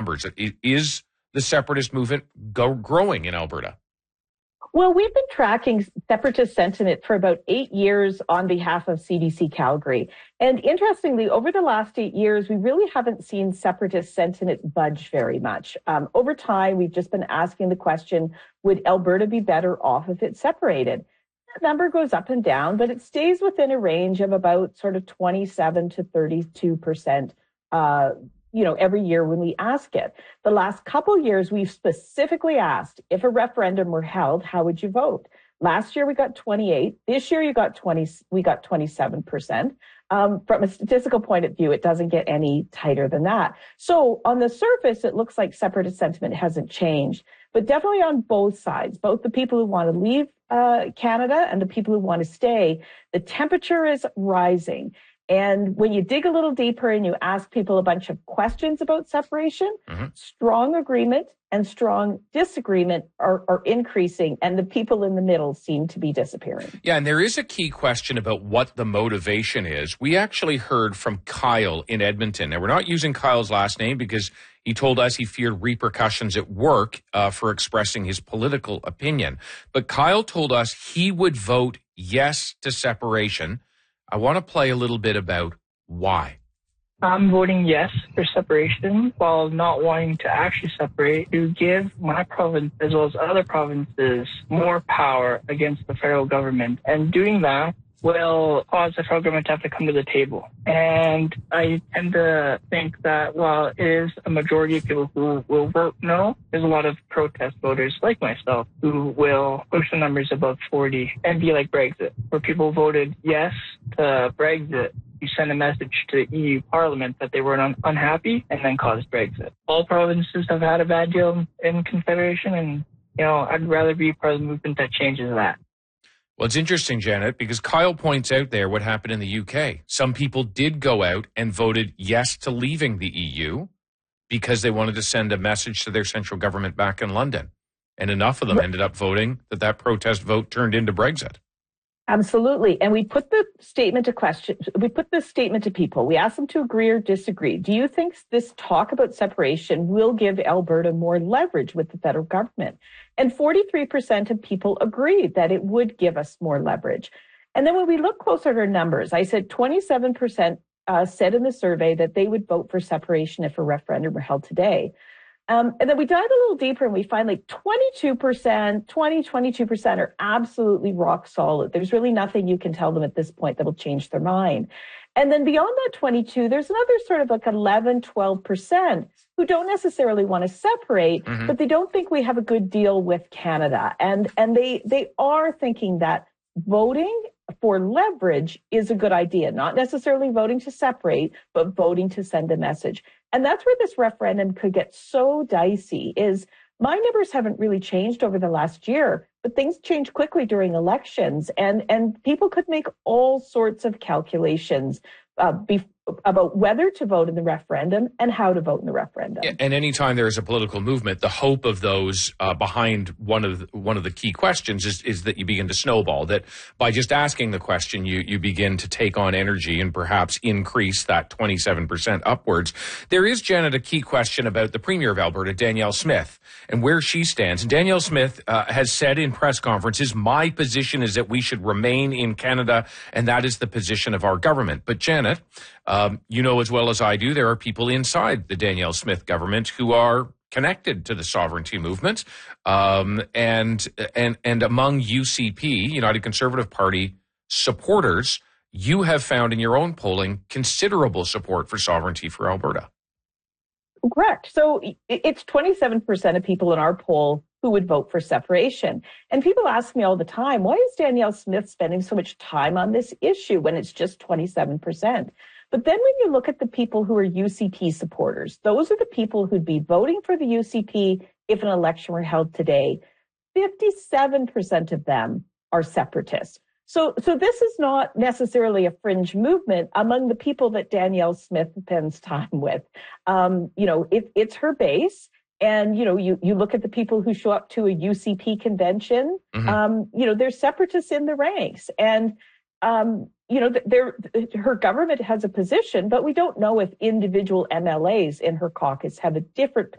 numbers. Is the separatist movement growing in Alberta? Well, we've been tracking separatist sentiment for about 8 years on behalf of CBC Calgary. And interestingly, over the last 8 years, we really haven't seen separatist sentiment budge very much. Over time, we've just been asking the question, would Alberta be better off if it separated? That number goes up and down, but it stays within a range of about sort of 27 to 32%. Every year when we ask it. The last couple of years, we've specifically asked, if a referendum were held, how would you vote? Last year, we got 28. This year, we got 27%. From a statistical point of view, it doesn't get any tighter than that. So on the surface, it looks like separatist sentiment hasn't changed, but definitely on both sides, both the people who want to leave Canada and the people who want to stay, the temperature is rising. And when you dig a little deeper and you ask people a bunch of questions about separation, strong agreement and strong disagreement are increasing, and the people in the middle seem to be disappearing. Yeah, and there is a key question about what the motivation is. We actually heard from Kyle in Edmonton. Now, we're not using Kyle's last name because he told us he feared repercussions at work for expressing his political opinion. But Kyle told us he would vote yes to separation. I want to play a little bit about why. I'm voting yes for separation while not wanting to actually separate to give my province as well as other provinces more power against the federal government. And doing that will cause the federal government to have to come to the table. And I tend to think that while it is a majority of people who will vote no, there's a lot of protest voters like myself who will push the numbers above 40 and be like Brexit, where people voted yes to Brexit. You send a message to EU Parliament that they were unhappy and then caused Brexit. All provinces have had a bad deal in Confederation, and I'd rather be part of the movement that changes that. Well, it's interesting, Janet, because Kyle points out there what happened in the UK. Some people did go out and voted yes to leaving the EU because they wanted to send a message to their central government back in London. And enough of them ended up voting that protest vote turned into Brexit. Absolutely. And we put the statement to people. We asked them to agree or disagree. Do you think this talk about separation will give Alberta more leverage with the federal government? And 43% of people agreed that it would give us more leverage. And then when we look closer at our numbers, I said 27% said in the survey that they would vote for separation if a referendum were held today. And then we dive a little deeper and we find like 22% are absolutely rock solid. There's really nothing you can tell them at this point that'll change their mind. And then beyond that 22, there's another sort of like 11, 12% who don't necessarily want to separate, but they don't think we have a good deal with Canada. And they are thinking that voting for leverage is a good idea, not necessarily voting to separate, but voting to send a message. And that's where this referendum could get so dicey is my numbers haven't really changed over the last year, but things change quickly during elections and people could make all sorts of calculations about whether to vote in the referendum and how to vote in the referendum. And anytime there is a political movement, the hope of those behind one of the key questions is that you begin to snowball, that by just asking the question, you begin to take on energy and perhaps increase that 27% upwards. There is, Janet, a key question about the Premier of Alberta, Danielle Smith, and where she stands. And Danielle Smith has said in press conferences, my position is that we should remain in Canada, and that is the position of our government. But Janet, you know as well as I do, there are people inside the Danielle Smith government who are connected to the sovereignty movement, and among UCP, United Conservative Party supporters, you have found in your own polling considerable support for sovereignty for Alberta. Correct. So it's 27% of people in our poll who would vote for separation. And people ask me all the time, why is Danielle Smith spending so much time on this issue when it's just 27%? But then when you look at the people who are UCP supporters, those are the people who'd be voting for the UCP if an election were held today. 57% of them are separatists. So this is not necessarily a fringe movement among the people that Danielle Smith spends time with. It's her base. And, you look at the people who show up to a UCP convention, there's separatists in the ranks. And, her government has a position, but we don't know if individual MLAs in her caucus have a different